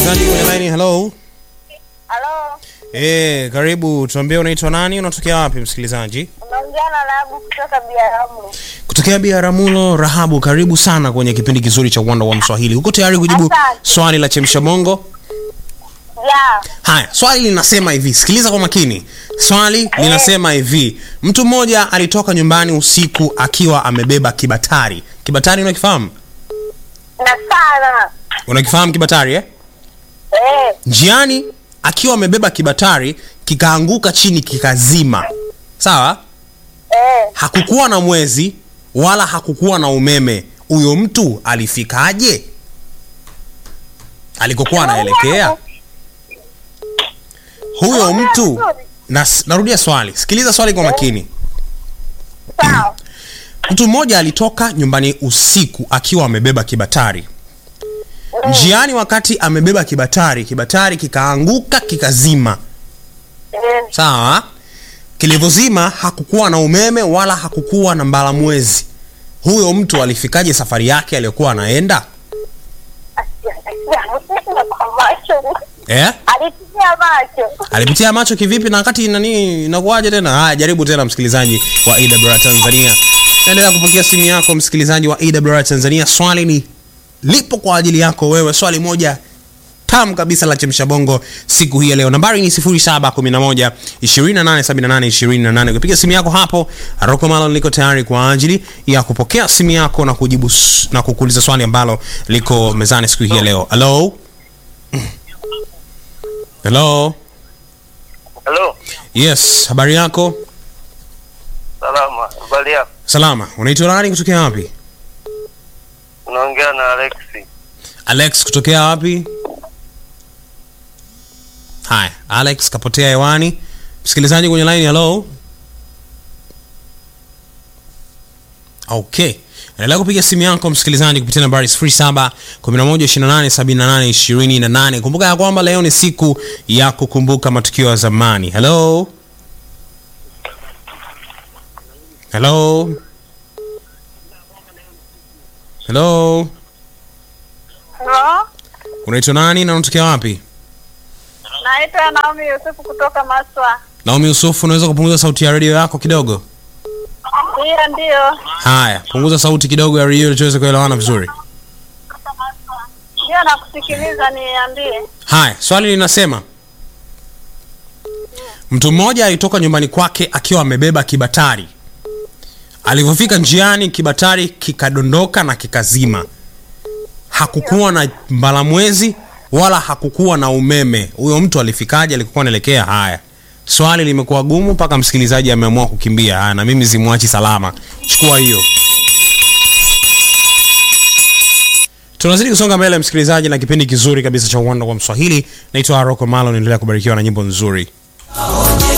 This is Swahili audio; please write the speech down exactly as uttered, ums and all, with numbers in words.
Msikilizaji kwenye line, hello. Hello. Eh, karibu. Tuambie unaitwa nani, unatokea wapi msikilizaji? Unaongea na Rahabu kutoka Biharamulo. Kutokea Biharamulo. Rahabu, karibu sana kwenye kipindi kizuri cha Uwanda wa Mswahili. Uko tayari kujibu Asante. swali la chemsha bongo? Yeah. Haya, swali linasema hivi. Sikiliza kwa makini. Swali linasema hivi. Mtu mmoja alitoka nyumbani usiku akiwa amebeba kibatari. Kibatari unakifahamu? Na sana. Unakifahamu kibatari eh? Eh. Njiani akiwa amebeba kibatari kikaanguka chini kikazima. Sawa? Eh. Hakukuwa na mwezi wala hakukuwa na umeme. Huyo mtu alifikaje alikokuwa anaelekea? Huyo mtu na, narudia swali. Sikiliza swali kwa makini. Sawa. Mtu mmoja alitoka nyumbani usiku akiwa amebeba kibatari. Njiani wakati amebeba kibatari, kibatari kikaanguka kikazima. Eh. Sawa? Kilivyozima hakukuwa na umeme wala hakukuwa na mbala mwezi. Huyo mtu alifikaje safari yake aliyokuwa anaenda? Eh? Alipitia macho. Alipitia macho kivipi na wakati nani inakuaje tena? Haya, jaribu tena msikilizaji wa A W R Tanzania. Endelea kupokea simu yako msikilizaji wa A W R Tanzania. Swali ni lipo kwa ajili yako wewe. Swali moja tamu kabisa la chemsha bongo siku hii ya leo. Nambari ni sifuri saba kumi na moja ishirini na nane sabini na nane ishirini na nane. Kupiga simu yako hapo, Rocco Malon liko tayari kwa ajili ya kupokea simu yako na kujibu na kukuuliza swali ambalo liko mezani siku hii ya leo. Hello? Hello? Hello. Yes, habari yako? Salama. Habari yako? Salama. Unaitwa nani, kutokea wapi? Unaongea na Alexi. Alex, kutokea wapi? Haya, Alex kapotea hewani. Msikilizaji kwenye line, hello. Okay. Endelea kupiga simu yako msikilizaji kupitia nambari sifuri saba kumi na moja ishirini na nane sabini na nane ishirini na nane. Kumbuka ya kwamba leo ni siku ya kukumbuka matukio ya zamani. Hello. Hello. Hello. Hello. Unaitwa nani na unatokea wapi? Naitwa Naomi Yusufu kutoka Maswa. Naomi Yusufu, unaweza kupunguza sauti ya radio yako kidogo? Ndio ndio. Haya, punguza sauti kidogo ya radio ili tuweze kuelewana vizuri. Ndio nakusikiliza, niambie. Haya, swali linasema mtu mmoja alitoka nyumbani kwake akiwa amebeba kibatari. Alipofika njiani kibatari kikadondoka na kikazima. Hakukuwa na mbala mwezi wala hakukuwa na umeme. Huyo mtu alifikaje alikokuwa anaelekea? Haya. Swali limekuwa gumu mpaka msikilizaji ameamua kukimbia. Haya, na mimi simwachi salama. Chukua hiyo. Tunazidi kusonga mbele msikilizaji na kipindi kizuri kabisa cha Uwanda wa Mswahili. Naitwa Rocco Malon, endelea kubarikiwa na nyimbo nzuri.